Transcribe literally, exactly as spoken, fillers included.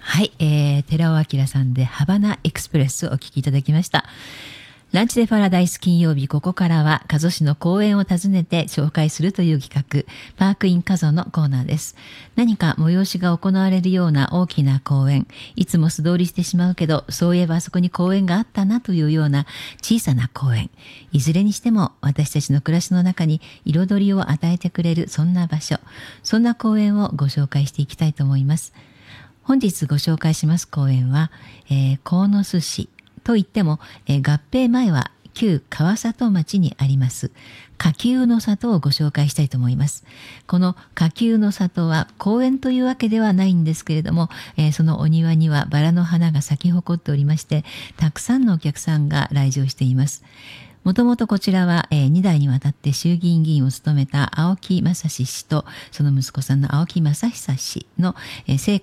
はい、えー、寺尾明さんでハバナエクスプレスをお聞きいただきました。ランチでパラダイス金曜日、ここからは加須市の公園を訪ねて紹介するという企画、パークイン加須のコーナーです。何か催しが行われるような大きな公園、いつも素通りしてしまうけど、そういえばあそこに公園があったなというような小さな公園、いずれにしても私たちの暮らしの中に彩りを与えてくれるそんな場所、そんな公園をご紹介していきたいと思います。本日ご紹介します公園は、えー、鴻巣市といっても、えー、合併前は旧川里町にあります花丘の里をご紹介したいと思います。この花丘の里は公園というわけではないんですけれども、えー、そのお庭にはバラの花が咲き誇っておりまして、たくさんのお客さんが来場しています。もともとこちらは、えー、に代にわたって衆議院議員を務めた青木正史氏とその息子さんの青木正久氏の、えー、生家